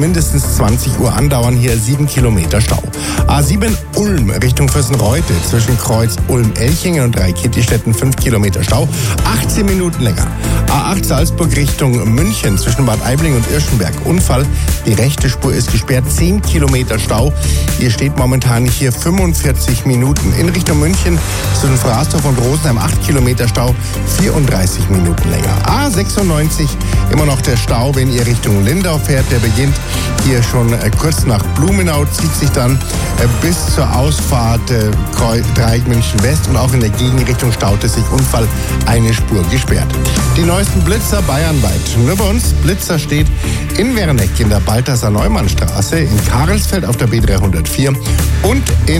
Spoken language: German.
mindestens 20 Uhr andauern. Hier 7 Kilometer Stau. A7 Ulm Richtung Vössenreute zwischen Kreuz Ulm-Elchingen und Dreikitti-Städten 5 Kilometer Stau. 18 Minuten länger. A8 Salzburg Richtung München zwischen Bad Aibling und Irschenberg. Unfall. Die rechte Spur ist gesperrt. 10 Kilometer Stau. Ihr steht momentan hier 45 Minuten. In Richtung München zwischen Frastorf und Rosenheim 8 Kilometer Stau. 34 Minuten länger. A96 immer noch der Stau, wenn ihr Richtung Lindau fährt. Der beginnt hier schon kurz nach Blumenau, zieht sich dann bis zur Ausfahrt Dreieck München West und auch in der Gegenrichtung staut es sich. Unfall, eine Spur gesperrt. Die neuesten Blitzer bayernweit. Nur bei uns, Blitzer steht in Werneck in der Balthasar-Neumann-Straße, in Karelsfeld auf der B304 und in